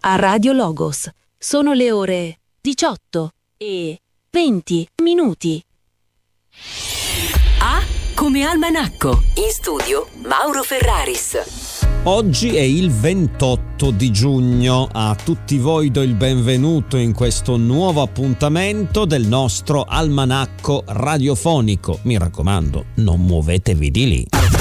a Radio Logos. Sono le ore 18:20. A come almanacco. In studio Mauro Ferraris. Oggi è il 28 di giugno. A tutti voi do il benvenuto in questo nuovo appuntamento del nostro almanacco radiofonico. Mi raccomando, non muovetevi di lì.